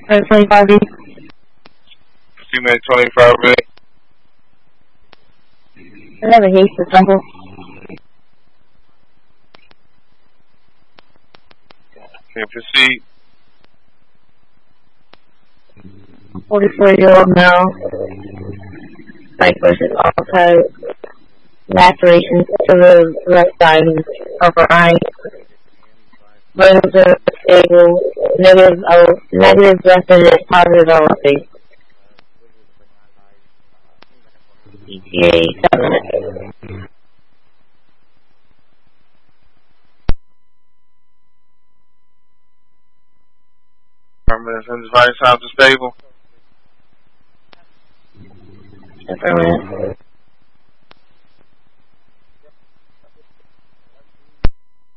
25 B. Female 25 B. I have a haste to stumble. Can proceed. 44-year-old male. Spike bushes all has lacerations to the right side of her eye. Vitals are stable. Negative definite, positive LFA. ETA 7. Permanent device sounds stable. Affirmative.